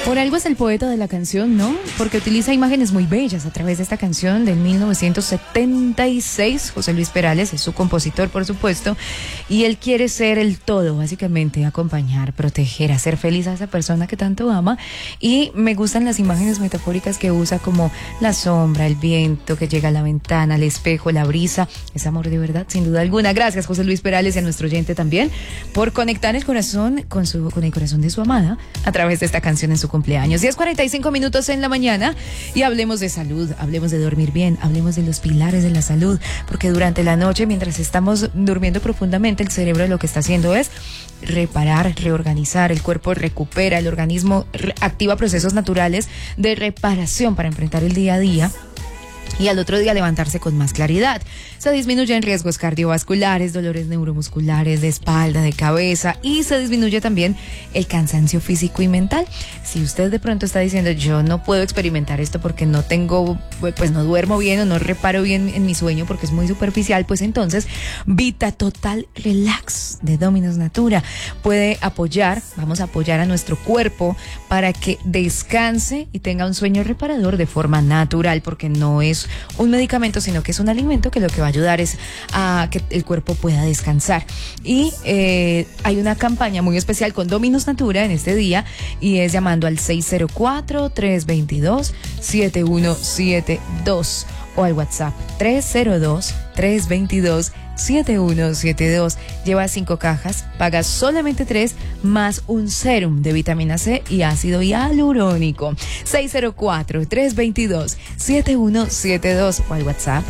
Por algo es el poeta de la canción, ¿no? Porque utiliza imágenes muy bellas a través de esta canción del 1976. José Luis Perales es su compositor, por supuesto, y él quiere ser el todo, básicamente, acompañar, proteger, hacer feliz a esa persona que tanto ama. Y me gustan las imágenes metafóricas que usa, como la sombra, el viento que llega a la ventana, el espejo, la brisa. Es amor de verdad, sin duda alguna. Gracias, José Luis Perales, y a nuestro oyente también por conectar el corazón con el corazón de su amada a través de esta canción en su cumpleaños. 10:45 minutos en la mañana, y hablemos de salud, hablemos de dormir bien, hablemos de los pilares de la salud, porque durante la noche, mientras estamos durmiendo profundamente, el cerebro lo que está haciendo es reparar, reorganizar, el cuerpo recupera, el organismo activa procesos naturales de reparación para enfrentar el día a día y al otro día levantarse con más claridad. Se disminuyen riesgos cardiovasculares, dolores neuromusculares, de espalda, de cabeza, y se disminuye también el cansancio físico y mental. Si usted de pronto está diciendo, yo no puedo experimentar esto porque no duermo bien o no reparo bien en mi sueño porque es muy superficial, pues entonces Vita Total Relax de Dominus Natura puede vamos a apoyar a nuestro cuerpo para que descanse y tenga un sueño reparador de forma natural, porque no es un medicamento, sino que es un alimento que lo que va a ayudar es a que el cuerpo pueda descansar. Y hay una campaña muy especial con Dominus Natura en este día, y es llamando al 604-322-7172 o al WhatsApp 302-322-7172. Lleva 5 cajas, paga solamente 3 más un sérum de vitamina C y ácido hialurónico. 604-322-7172 o al WhatsApp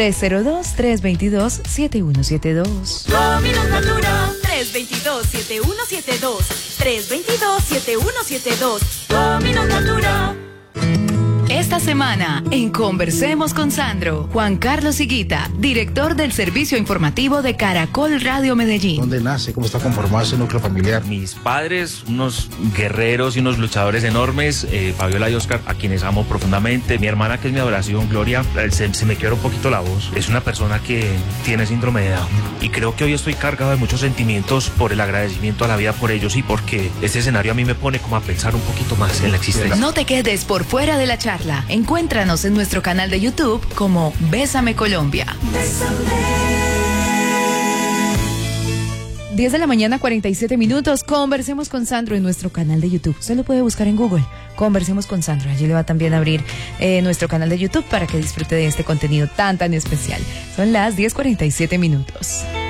302-322-7172. Dominus Natura 322-7172 322-7172. Dominus Natura. Esta semana, en Conversemos con Sandro, Juan Carlos Higuita, director del servicio informativo de Caracol Radio Medellín. ¿Dónde nace? ¿Cómo está conformado ese núcleo familiar? Mis padres, unos guerreros y unos luchadores enormes, Fabiola y Oscar, a quienes amo profundamente. Mi hermana, que es mi adoración, Gloria, se me quiebra un poquito la voz. Es una persona que tiene síndrome de Down. Y creo que hoy estoy cargado de muchos sentimientos por el agradecimiento a la vida por ellos, y porque este escenario a mí me pone como a pensar un poquito más en la existencia. No te quedes por fuera de la charla. Encuéntranos en nuestro canal de YouTube como Bésame Colombia. 10 de la mañana, 47 minutos. Conversemos con Sandro en nuestro canal de YouTube. Usted lo puede buscar en Google. Conversemos con Sandro. Allí le va también a abrir nuestro canal de YouTube para que disfrute de este contenido tan especial. Son las 10:47 minutos.